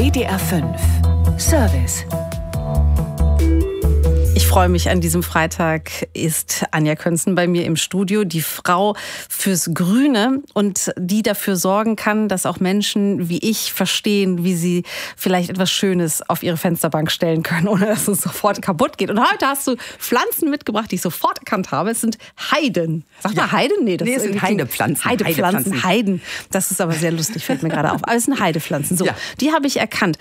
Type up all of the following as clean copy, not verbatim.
WDR 5 Service. Ich freue mich, an diesem Freitag ist Anja Könzen bei mir im Studio, die Frau fürs Grüne und die dafür sorgen kann, dass auch Menschen wie ich verstehen, wie sie vielleicht etwas Schönes auf ihre Fensterbank stellen können, ohne dass es sofort kaputt geht. Und heute hast du Pflanzen mitgebracht, die ich sofort erkannt habe. Es sind Heiden. Sagt man Heiden? Nee, das sind Heidepflanzen. Heiden. Das ist aber sehr lustig, fällt mir gerade auf. Aber es sind Heidepflanzen. So, die habe ich erkannt.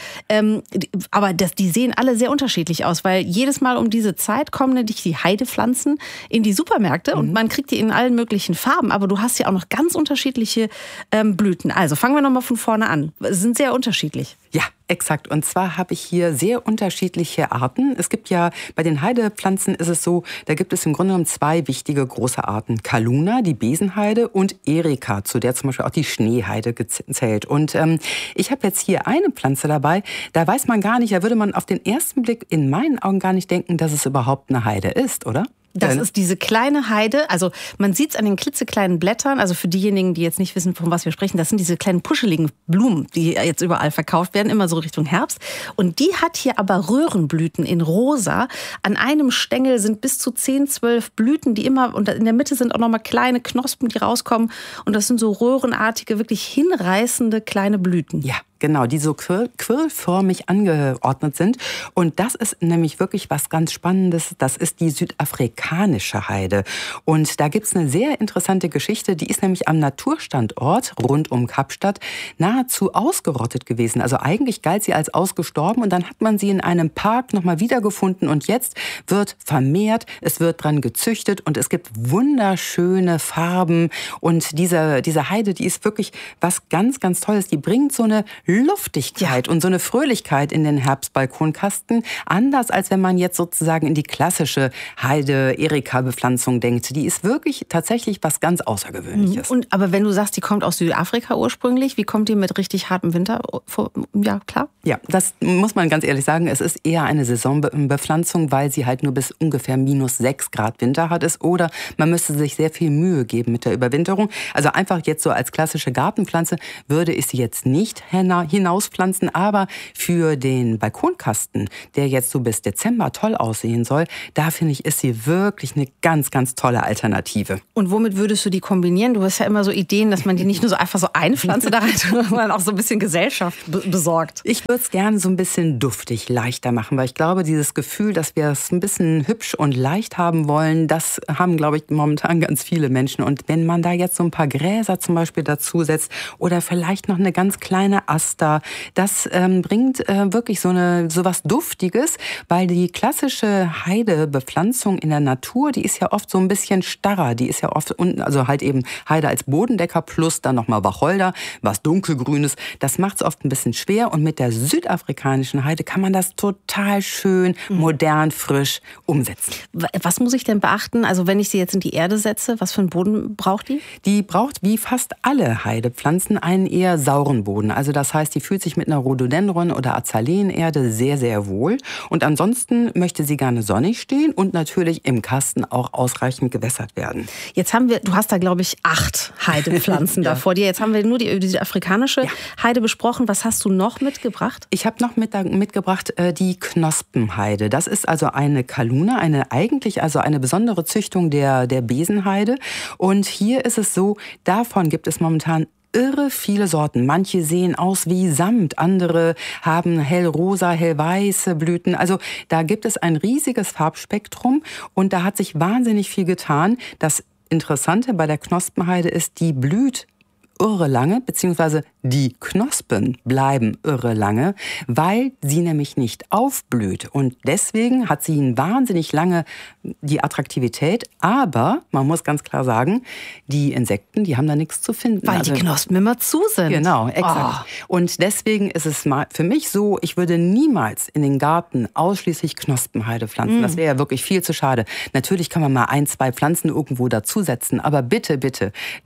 Aber die sehen alle sehr unterschiedlich aus, weil jedes Mal um diese Zeit kommen nämlich die Heidepflanzen in die Supermärkte und man kriegt die in allen möglichen Farben, aber du hast ja auch noch ganz unterschiedliche Blüten. Also fangen wir nochmal von vorne an. Sie sind sehr unterschiedlich. Ja, exakt. Und zwar habe ich hier sehr unterschiedliche Arten. Es gibt ja, bei den Heidepflanzen ist es so, da gibt es im Grunde genommen zwei wichtige große Arten. Calluna, die Besenheide, und Erika, zu der zum Beispiel auch die Schneeheide zählt. Und ich habe jetzt hier eine Pflanze dabei, da weiß man gar nicht, da würde man auf den ersten Blick in meinen Augen gar nicht denken, dass es überhaupt eine Heide ist, oder? Das ist diese kleine Heide, also man sieht es an den klitzekleinen Blättern, also für diejenigen, die jetzt nicht wissen, von was wir sprechen, das sind diese kleinen puscheligen Blumen, die jetzt überall verkauft werden, immer so Richtung Herbst. Und die hat hier aber Röhrenblüten in rosa. An einem Stängel sind bis zu 10, 12 Blüten, die immer, und in der Mitte sind auch nochmal kleine Knospen, die rauskommen. Und das sind so röhrenartige, wirklich hinreißende kleine Blüten. Ja. Genau, die so quirlförmig angeordnet sind. Und das ist nämlich wirklich was ganz Spannendes. Das ist die südafrikanische Heide. Und da gibt's eine sehr interessante Geschichte. Die ist nämlich am Naturstandort rund um Kapstadt nahezu ausgerottet gewesen. Also eigentlich galt sie als ausgestorben. Und dann hat man sie in einem Park nochmal wiedergefunden. Und jetzt wird vermehrt, es wird dran gezüchtet. Und es gibt wunderschöne Farben. Und diese Heide, die ist wirklich was ganz, ganz Tolles. Die bringt so eine Luftigkeit und so eine Fröhlichkeit in den Herbstbalkonkasten. Anders als wenn man jetzt sozusagen in die klassische Heide-Erika-Bepflanzung denkt. Die ist wirklich tatsächlich was ganz Außergewöhnliches. Aber wenn du sagst, die kommt aus Südafrika ursprünglich, wie kommt die mit richtig hartem Winter vor? Ja, klar. Ja, das muss man ganz ehrlich sagen. Es ist eher eine Saisonbepflanzung, weil sie halt nur bis ungefähr -6 Grad Winter hat. Oder man müsste sich sehr viel Mühe geben mit der Überwinterung. Also einfach jetzt so als klassische Gartenpflanze würde ich sie jetzt nicht hinauspflanzen, aber für den Balkonkasten, der jetzt so bis Dezember toll aussehen soll, da finde ich, ist sie wirklich eine ganz, ganz tolle Alternative. Und womit würdest du die kombinieren? Du hast ja immer so Ideen, dass man die nicht nur so einfach so eine Pflanze da rein, sondern auch so ein bisschen Gesellschaft besorgt. Ich würde es gerne so ein bisschen duftig, leichter machen, weil ich glaube, dieses Gefühl, dass wir es ein bisschen hübsch und leicht haben wollen, das haben, glaube ich, momentan ganz viele Menschen. Und wenn man da jetzt so ein paar Gräser zum Beispiel dazu setzt oder vielleicht noch eine ganz kleine Aster, das bringt wirklich so was Duftiges, weil die klassische Heidebepflanzung in der Natur, die ist ja oft so ein bisschen starrer. Die ist ja oft unten, also halt eben Heide als Bodendecker plus dann nochmal Wacholder, was dunkelgrünes. Das macht es oft ein bisschen schwer. Und mit der südafrikanischen Heide kann man das total schön, modern, frisch umsetzen. Was muss ich denn beachten? Also wenn ich sie jetzt in die Erde setze, was für einen Boden braucht die? Die braucht wie fast alle Heidepflanzen einen eher sauren Boden. Also das heißt, die fühlt sich mit einer Rhododendron- oder Azalenerde sehr, sehr wohl. Und ansonsten möchte sie gerne sonnig stehen und natürlich im Kasten auch ausreichend gewässert werden. Jetzt haben wir, du hast da, glaube ich, 8 Heidepflanzen da vor dir. Jetzt haben wir nur die afrikanische Heide besprochen. Was hast du noch mitgebracht? Ich habe noch mitgebracht die Knospenheide. Das ist also eine Calluna, eine besondere Züchtung der Besenheide. Und hier ist es so, davon gibt es momentan irre viele Sorten. Manche sehen aus wie Samt, andere haben hellrosa, hellweiße Blüten. Also da gibt es ein riesiges Farbspektrum und da hat sich wahnsinnig viel getan. Das Interessante bei der Knospenheide ist, die blüht irre lange, beziehungsweise die Knospen bleiben irre lange, weil sie nämlich nicht aufblüht. Und deswegen hat sie wahnsinnig lange die Attraktivität. Aber man muss ganz klar sagen, die Insekten, die haben da nichts zu finden. Weil die Knospen immer zu sind. Genau, exakt. Und deswegen ist es für mich so, ich würde niemals in den Garten ausschließlich Knospenheide pflanzen. Das wäre ja wirklich viel zu schade. Natürlich kann man mal 1, 2 Pflanzen irgendwo dazusetzen, aber bitte, bitte, da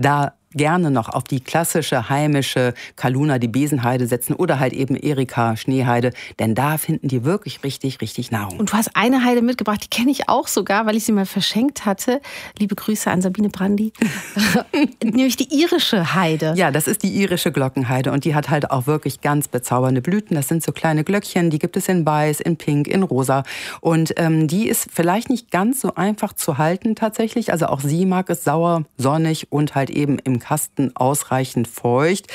gerne noch auf die klassische heimische Kaluna, die Besenheide setzen oder halt eben Erika Schneeheide, denn da finden die wirklich richtig, richtig Nahrung. Und du hast eine Heide mitgebracht, die kenne ich auch sogar, weil ich sie mal verschenkt hatte. Liebe Grüße an Sabine Brandi. Nämlich die irische Heide. Ja, das ist die irische Glockenheide und die hat halt auch wirklich ganz bezaubernde Blüten. Das sind so kleine Glöckchen, die gibt es in weiß, in pink, in rosa. Und die ist vielleicht nicht ganz so einfach zu halten tatsächlich. Also auch sie mag es sauer, sonnig und halt eben im Kasten ausreichend feucht.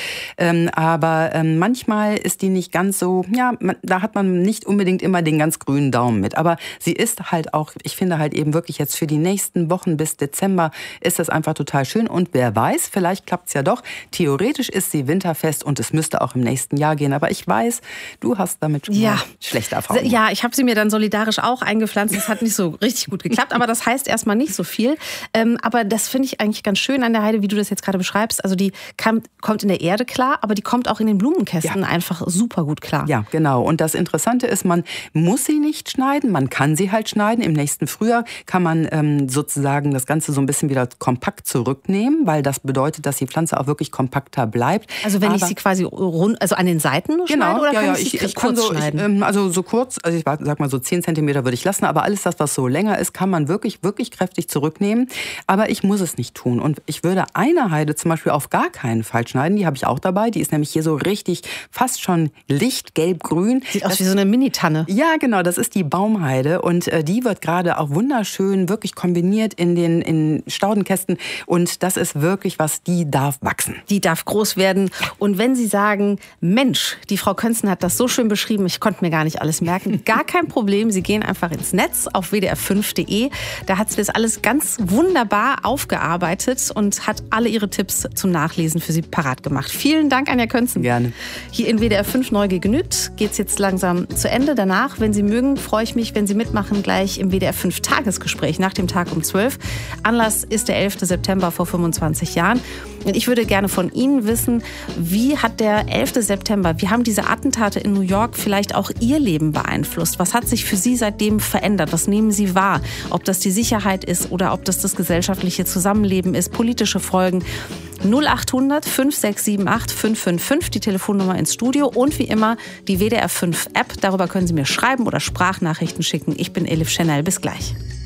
Aber manchmal ist die nicht ganz so, ja, da hat man nicht unbedingt immer den ganz grünen Daumen mit. Aber sie ist halt auch, ich finde halt eben wirklich jetzt für die nächsten Wochen bis Dezember ist das einfach total schön. Und wer weiß, vielleicht klappt es ja doch. Theoretisch ist sie winterfest und es müsste auch im nächsten Jahr gehen. Aber ich weiß, du hast damit schon mal schlechte Erfahrungen. Ja, ich habe sie mir dann solidarisch auch eingepflanzt. Das hat nicht so richtig gut geklappt. Aber das heißt erstmal nicht so viel. Aber das finde ich eigentlich ganz schön an der Heide, wie du das jetzt gerade beschreibst. Also die kommt in der Erde klar, aber die kommt auch in den Blumenkästen einfach super gut klar. Ja, genau. Und das Interessante ist, man muss sie nicht schneiden, man kann sie halt schneiden. Im nächsten Frühjahr kann man sozusagen das Ganze so ein bisschen wieder kompakt zurücknehmen, weil das bedeutet, dass die Pflanze auch wirklich kompakter bleibt. Also wenn ich sie quasi rund, also an den Seiten nur schneide, oder kann ich sie kurz schneiden? Also so kurz, also ich sag mal so 10 Zentimeter würde ich lassen, aber alles das, was so länger ist, kann man wirklich, wirklich kräftig zurücknehmen. Aber ich muss es nicht tun. Und ich würde eine Heide zum Beispiel auf gar keinen Fall schneiden. Die habe ich auch dabei. Die ist nämlich hier so richtig fast schon lichtgelb-grün. Sieht aus wie so eine Mini-Tanne. Ja, genau. Das ist die Baumheide. Und die wird gerade auch wunderschön wirklich kombiniert in Staudenkästen. Und das ist wirklich was, die darf wachsen. Die darf groß werden. Und wenn Sie sagen, Mensch, die Frau Könsten hat das so schön beschrieben, ich konnte mir gar nicht alles merken, gar kein Problem. Sie gehen einfach ins Netz auf wdr5.de. Da hat sie das alles ganz wunderbar aufgearbeitet und hat alle ihre Tipps zum Nachlesen für Sie parat gemacht. Vielen Dank, Anja Könsten. Gerne. Hier in WDR 5 Neugier genügt geht es jetzt langsam zu Ende. Danach, wenn Sie mögen, freue ich mich, wenn Sie mitmachen, gleich im WDR 5 Tagesgespräch nach dem Tag um 12. Anlass ist der 11. September vor 25 Jahren. Und ich würde gerne von Ihnen wissen, wie hat der 11. September, wie haben diese Attentate in New York vielleicht auch Ihr Leben beeinflusst? Was hat sich für Sie seitdem verändert? Was nehmen Sie wahr? Ob das die Sicherheit ist oder ob das gesellschaftliche Zusammenleben ist, politische Folgen. 0800 5678 555, die Telefonnummer ins Studio und wie immer die WDR 5 App. Darüber können Sie mir schreiben oder Sprachnachrichten schicken. Ich bin Elif Schnell. Bis gleich.